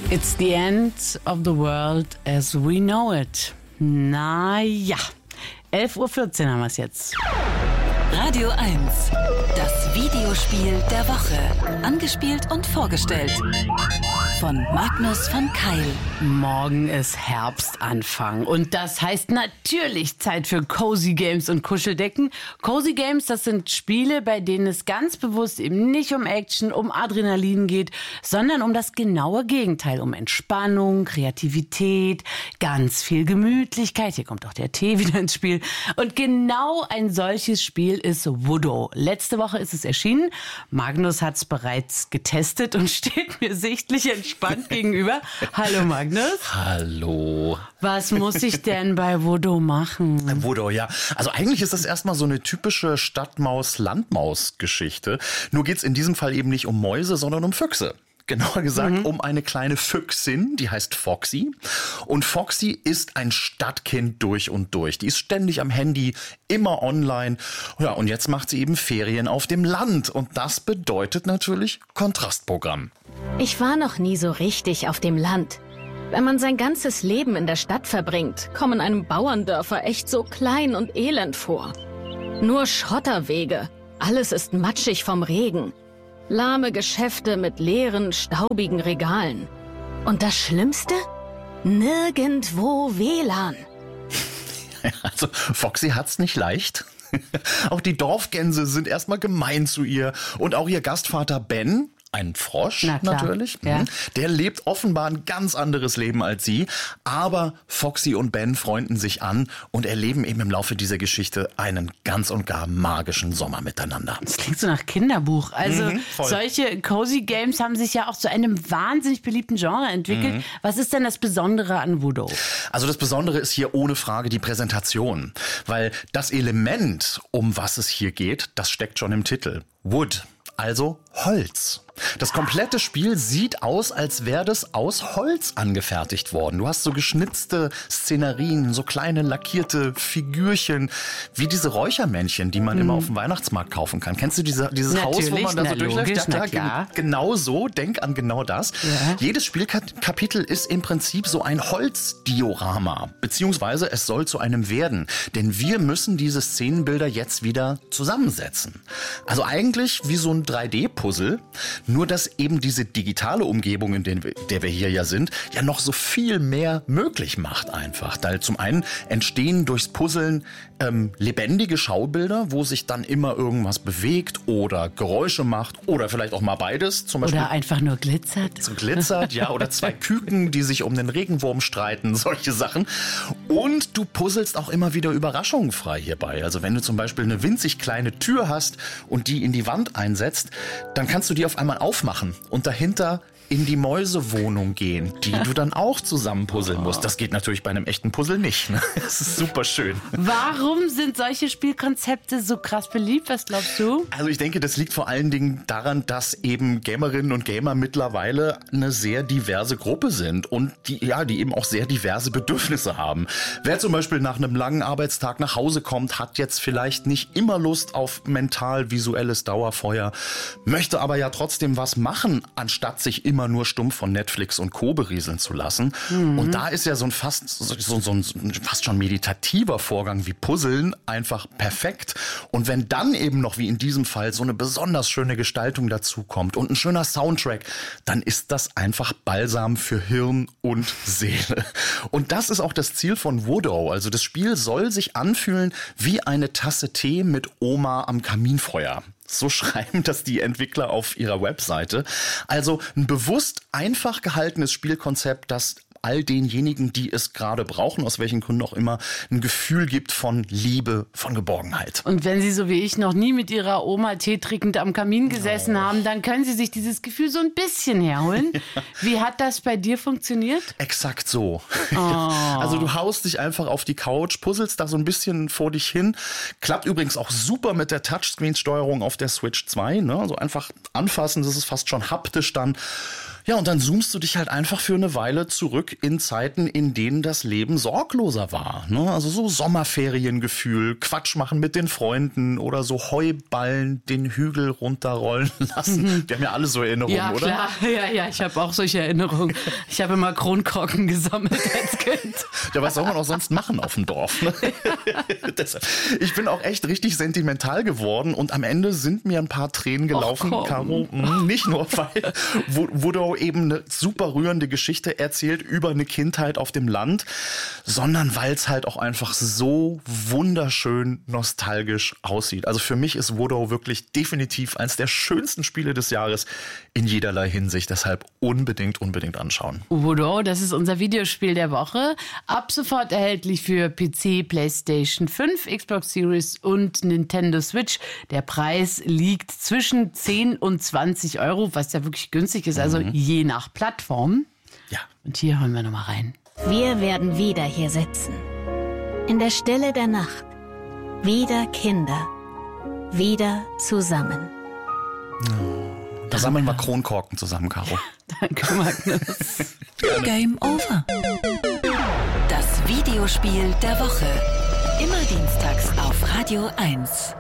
It's the end of the world as we know it. Naja, 11.14 Uhr haben wir es jetzt. Radio 1, das Videospiel der Woche. Angespielt und vorgestellt von Magnus von Keil. Morgen ist Herbstanfang und das heißt natürlich Zeit für Cozy Games und Kuscheldecken. Cozy Games, das sind Spiele, bei denen es ganz bewusst eben nicht um Action, um Adrenalin geht, sondern um das genaue Gegenteil, um Entspannung, Kreativität, ganz viel Gemütlichkeit. Hier kommt auch der Tee wieder ins Spiel. Und genau ein solches Spiel ist Voodoo. Letzte Woche ist es erschienen. Magnus hat es bereits getestet und steht mir sichtlich entspannt gegenüber. Hallo Magnus. Hallo. Was muss ich denn bei Voodoo machen? Voodoo, ja. Also eigentlich ist das erstmal so eine typische Stadtmaus-Landmaus-Geschichte. Nur geht's in diesem Fall eben nicht um Mäuse, sondern um Füchse. Genauer gesagt um eine kleine Füchsin, die heißt Foxy. Und Foxy ist ein Stadtkind durch und durch. Die ist ständig am Handy, immer online. Ja, und jetzt macht sie eben Ferien auf dem Land. Und das bedeutet natürlich Kontrastprogramm. Ich war noch nie so richtig auf dem Land. Wenn man sein ganzes Leben in der Stadt verbringt, kommen einem Bauerndörfer echt so klein und elend vor. Nur Schotterwege. Alles ist matschig vom Regen. Lahme Geschäfte mit leeren, staubigen Regalen. Und das Schlimmste? Nirgendwo WLAN. Also Foxy hat's nicht leicht. Auch die Dorfgänse sind erstmal gemein zu ihr. Und auch ihr Gastvater Ben, ein Frosch natürlich, ja. Der lebt offenbar ein ganz anderes Leben als sie. Aber Foxy und Ben freunden sich an und erleben eben im Laufe dieser Geschichte einen ganz und gar magischen Sommer miteinander. Das klingt so nach Kinderbuch. Also solche Cozy Games haben sich ja auch zu einem wahnsinnig beliebten Genre entwickelt. Was ist denn das Besondere an Voodoo? Also das Besondere ist hier ohne Frage die Präsentation. Weil das Element, um was es hier geht, das steckt schon im Titel. Wood. Also Holz. Das komplette Spiel sieht aus, als wäre das aus Holz angefertigt worden. Du hast so geschnitzte Szenerien, so kleine lackierte Figürchen, wie diese Räuchermännchen, die man immer auf dem Weihnachtsmarkt kaufen kann. Kennst du dieses Haus, wo man da so durchläuft? Ja, genau so, denk an genau das. Ja. Jedes Spielkapitel ist im Prinzip so ein Holzdiorama, beziehungsweise es soll zu einem werden. Denn wir müssen diese Szenenbilder jetzt wieder zusammensetzen. Also eigentlich wie so ein 3D-Puzzle, nur dass eben diese digitale Umgebung, in der wir hier ja sind, ja noch so viel mehr möglich macht einfach. Weil zum einen entstehen durchs Puzzeln lebendige Schaubilder, wo sich dann immer irgendwas bewegt oder Geräusche macht oder vielleicht auch mal beides. Zum Beispiel oder einfach nur glitzert. So glitzert, ja. Oder zwei Küken, die sich um den Regenwurm streiten, solche Sachen. Und du puzzelst auch immer wieder Überraschungen frei hierbei. Also wenn du zum Beispiel eine winzig kleine Tür hast und die in die Wand einsetzt, dann kannst du die auf einmal aufmachen und dahinter in die Mäusewohnung gehen, die du dann auch zusammen puzzeln musst. Das geht natürlich bei einem echten Puzzle nicht. Ne? Das ist super schön. Warum sind solche Spielkonzepte so krass beliebt? Was glaubst du? Also ich denke, das liegt vor allen Dingen daran, dass eben Gamerinnen und Gamer mittlerweile eine sehr diverse Gruppe sind und die eben auch sehr diverse Bedürfnisse haben. Wer zum Beispiel nach einem langen Arbeitstag nach Hause kommt, hat jetzt vielleicht nicht immer Lust auf mental-visuelles Dauerfeuer, möchte aber ja trotzdem was machen, anstatt sich immer nur stumpf von Netflix und Co. berieseln zu lassen. Und da ist ja so ein fast schon meditativer Vorgang wie Puzzeln einfach perfekt. Und wenn dann eben noch wie in diesem Fall so eine besonders schöne Gestaltung dazu kommt und ein schöner Soundtrack, dann ist das einfach Balsam für Hirn und Seele. Und das ist auch das Ziel von Voodoo. Also das Spiel soll sich anfühlen wie eine Tasse Tee mit Oma am Kaminfeuer. So schreiben das die Entwickler auf ihrer Webseite. Also ein bewusst einfach gehaltenes Spielkonzept, das all denjenigen, die es gerade brauchen, aus welchen Gründen auch immer, ein Gefühl gibt von Liebe, von Geborgenheit. Und wenn Sie so wie ich noch nie mit Ihrer Oma teetrinkend am Kamin gesessen haben, dann können Sie sich dieses Gefühl so ein bisschen herholen. Wie hat das bei dir funktioniert? Exakt so. Also du haust dich einfach auf die Couch, puzzelst da so ein bisschen vor dich hin. Klappt übrigens auch super mit der Touchscreen-Steuerung auf der Switch 2. Ne? Also einfach anfassen, das ist fast schon haptisch dann. Ja, und dann zoomst du dich halt einfach für eine Weile zurück zurück in Zeiten, in denen das Leben sorgloser war. Ne? Also so Sommerferiengefühl, Quatsch machen mit den Freunden oder so Heuballen den Hügel runterrollen lassen. Wir haben ja alle so Erinnerungen, Ja, oder? klar. Ja, ich habe auch solche Erinnerungen. Ich habe immer Kronkorken gesammelt als Kind. Ja, was soll man auch sonst machen auf dem Dorf? Ne? Deshalb, ich bin auch echt richtig sentimental geworden und am Ende sind mir ein paar Tränen gelaufen, Caro. Nicht nur, weil Woodrow eben eine super rührende Geschichte erzählt über eine Kindheit auf dem Land, sondern weil es halt auch einfach so wunderschön nostalgisch aussieht. Also für mich ist Woodrow wirklich definitiv eines der schönsten Spiele des Jahres in jederlei Hinsicht. Deshalb unbedingt anschauen. Woodrow, das ist unser Videospiel der Woche. Ab sofort erhältlich für PC, PlayStation 5, Xbox Series und Nintendo Switch. Der Preis liegt zwischen 10 und 20 Euro, was ja wirklich günstig ist, also je nach Plattform. Ja. Und hier hören wir nochmal rein. Wir werden wieder hier sitzen. In der Stille der Nacht. Wieder Kinder. Wieder zusammen. Da sammeln wir Kronkorken zusammen, Caro. Danke, Magnus. Game over. Das Videospiel der Woche. Immer dienstags auf Radio 1.